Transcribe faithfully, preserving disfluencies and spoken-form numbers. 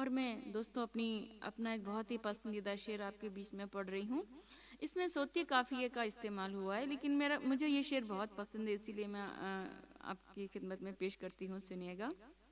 और मैं दोस्तों अपनी अपना एक बहुत ही पसंदीदा शेर आपके बीच में पढ़ रही हूँ। इसमें सोती काफ़िए का इस्तेमाल हुआ है, लेकिन मेरा मुझे ये शेर बहुत पसंद है, इसीलिए मैं अ, आपकी खिदमत में पेश करती हूँ। सुनिएगा।